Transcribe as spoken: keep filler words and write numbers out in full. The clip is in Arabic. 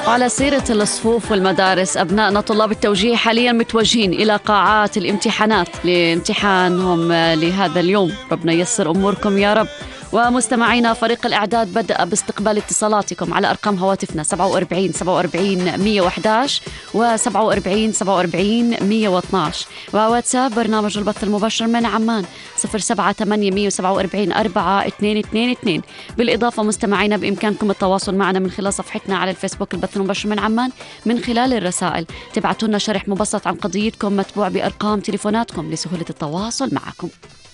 وعلى سيرة الصفوف والمدارس، أبنائنا طلاب التوجيه حاليا متوجهين إلى قاعات الامتحانات لامتحانهم لهذا اليوم. ربنا ييسر أموركم يا رب. ومستمعينا، فريق الإعداد بدأ باستقبال اتصالاتكم على أرقام هواتفنا سبعة وأربعين سبعة وأربعين مية وأحد عشر و سبعة وأربعين سبعة وأربعين مية واثني عشر، وواتساب برنامج البث المباشر من عمان صفر سبعة ثمانية مية وسبعة وأربعين أربعة اثنين اثنين اثنين. بالإضافة مستمعينا، بإمكانكم التواصل معنا من خلال صفحتنا على الفيسبوك البث المباشر من عمان من خلال الرسائل. تبعتوا لنا شرح مبسط عن قضيتكم متبوع بأرقام تليفوناتكم لسهولة التواصل معكم.